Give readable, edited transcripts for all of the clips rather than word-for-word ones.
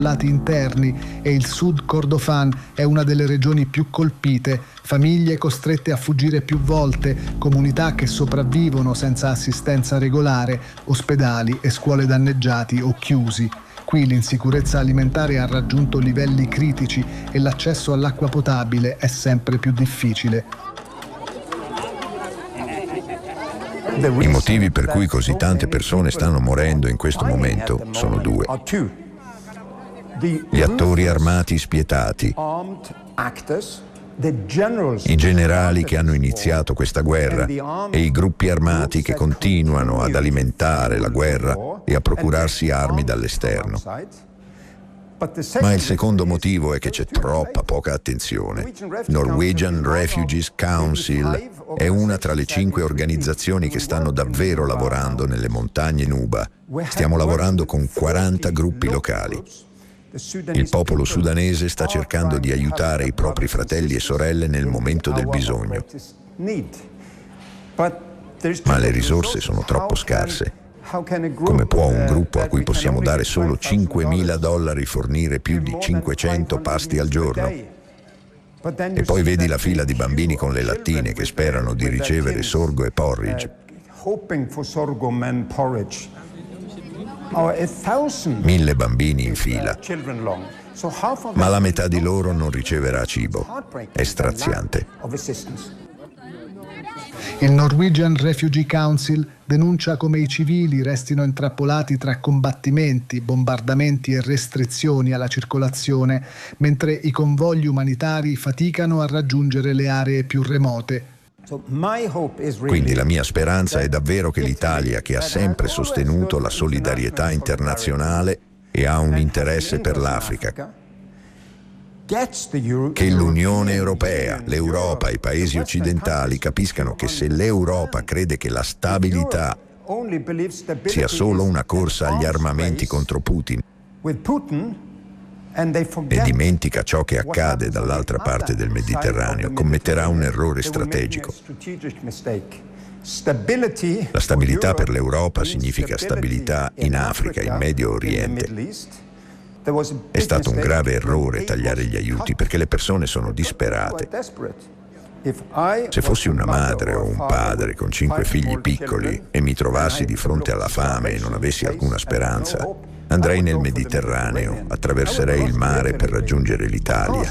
lati interni e il Sud Kordofan è una delle regioni più colpite, famiglie costrette a fuggire più volte, comunità che sopravvivono senza assistenza regolare, ospedali e scuole danneggiati o chiusi. Qui l'insicurezza alimentare ha raggiunto livelli critici e l'accesso all'acqua potabile è sempre più difficile. I motivi per cui così tante persone stanno morendo in questo momento sono due. Gli attori armati spietati, i generali che hanno iniziato questa guerra e i gruppi armati che continuano ad alimentare la guerra e a procurarsi armi dall'esterno. Ma il secondo motivo è che c'è troppa poca attenzione. Norwegian Refugees Council è una tra le 5 organizzazioni che stanno davvero lavorando nelle montagne Nuba. Stiamo lavorando con 40 gruppi locali. Il popolo sudanese sta cercando di aiutare i propri fratelli e sorelle nel momento del bisogno. Ma le risorse sono troppo scarse. Come può un gruppo a cui possiamo dare solo $5.000 fornire più di 500 pasti al giorno? E poi vedi la fila di bambini con le lattine che sperano di ricevere sorgo e porridge. 1000 bambini in fila, ma la metà di loro non riceverà cibo. È straziante. Il Norwegian Refugee Council denuncia come i civili restino intrappolati tra combattimenti, bombardamenti e restrizioni alla circolazione, mentre i convogli umanitari faticano a raggiungere le aree più remote. Quindi la mia speranza è davvero che l'Italia, che ha sempre sostenuto la solidarietà internazionale e ha un interesse per l'Africa, che l'Unione Europea, l'Europa e i paesi occidentali capiscano che se l'Europa crede che la stabilità sia solo una corsa agli armamenti contro Putin e dimentica ciò che accade dall'altra parte del Mediterraneo, commetterà un errore strategico. La stabilità per l'Europa significa stabilità in Africa, in Medio Oriente. È stato un grave errore tagliare gli aiuti perché le persone sono disperate. Se fossi una madre o un padre con 5 figli piccoli e mi trovassi di fronte alla fame e non avessi alcuna speranza, andrei nel Mediterraneo, attraverserei il mare per raggiungere l'Italia.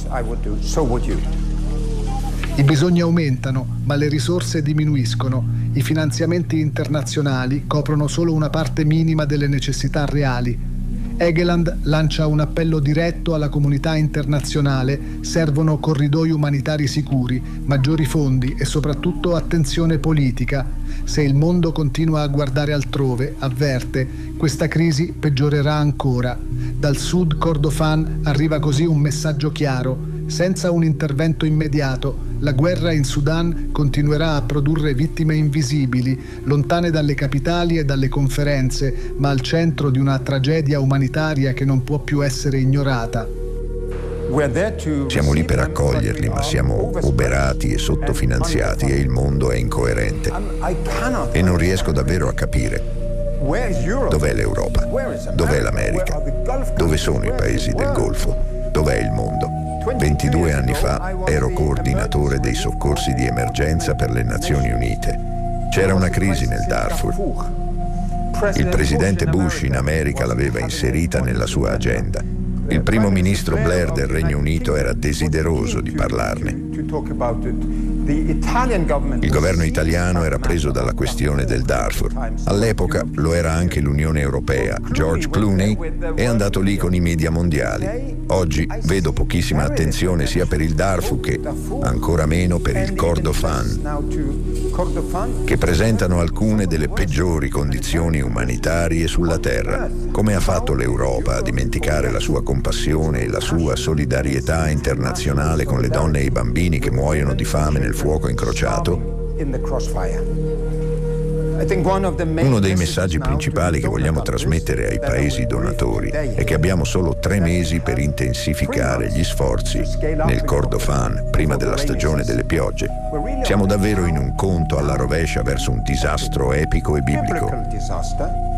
I bisogni aumentano, ma le risorse diminuiscono. I finanziamenti internazionali coprono solo una parte minima delle necessità reali. Egeland lancia un appello diretto alla comunità internazionale: servono corridoi umanitari sicuri, maggiori fondi e soprattutto attenzione politica. Se il mondo continua a guardare altrove, avverte, questa crisi peggiorerà ancora. Dal Sud Kordofan arriva così un messaggio chiaro: senza un intervento immediato, la guerra in Sudan continuerà a produrre vittime invisibili, lontane dalle capitali e dalle conferenze, ma al centro di una tragedia umanitaria che non può più essere ignorata. Siamo lì per accoglierli, ma siamo oberati e sottofinanziati e il mondo è incoerente. E non riesco davvero a capire. Dov'è l'Europa? Dov'è l'America? Dove sono i paesi del Golfo? Dov'è il mondo? 22 anni fa ero coordinatore dei soccorsi di emergenza per le Nazioni Unite. C'era una crisi nel Darfur. Il presidente Bush in America l'aveva inserita nella sua agenda. Il primo ministro Blair del Regno Unito era desideroso di parlarne. Il governo italiano era preso dalla questione del Darfur. All'epoca lo era anche l'Unione Europea. George Clooney è andato lì con i media mondiali. Oggi vedo pochissima attenzione sia per il Darfur che ancora meno per il Kordofan, che presentano alcune delle peggiori condizioni umanitarie sulla terra. Come ha fatto l'Europa a dimenticare la sua compassione e la sua solidarietà internazionale con le donne e i bambini che muoiono di fame nel fuoco incrociato? Uno dei messaggi principali che vogliamo trasmettere ai paesi donatori è che abbiamo solo 3 mesi per intensificare gli sforzi nel Kordofan prima della stagione delle piogge. Siamo davvero in un conto alla rovescia verso un disastro epico e biblico.